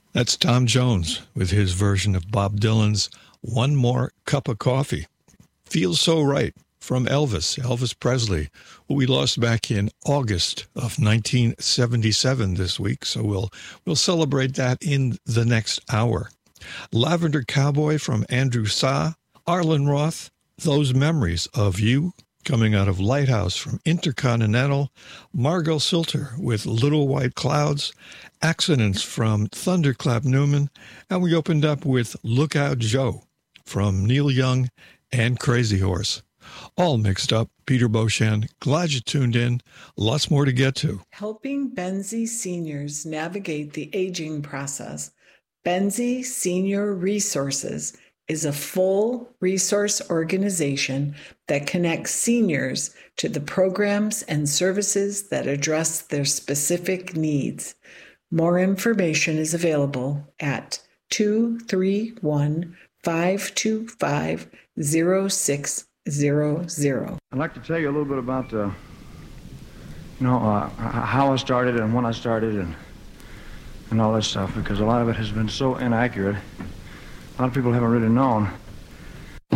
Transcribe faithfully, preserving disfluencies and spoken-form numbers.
That's Tom Jones with his version of Bob Dylan's One More Cup of Coffee. Feels So Right from Elvis, Elvis Presley, who we lost back in August of nineteen seventy-seven this week, so we'll we'll celebrate that in the next hour. Lavender Cowboy from Andrew Sa, Arlen Roth, Those Memories of You, coming out of Lighthouse from Intercontinental, Margot Silter with Little White Clouds, Accidents from Thunderclap Newman, and we opened up with Lookout Joe from Neil Young and Crazy Horse. All mixed up. Peter Beauchamp, glad you tuned in. Lots more to get to. Helping Benzie seniors navigate the aging process, Benzie Senior Resources is a full resource organization that connects seniors to the programs and services that address their specific needs. More information is available at two three one, five two five, zero six zero zero. I'd like to tell you a little bit about, uh, you know, uh, how I started and when I started and and all that stuff, because a lot of it has been so inaccurate. A lot of people haven't really known.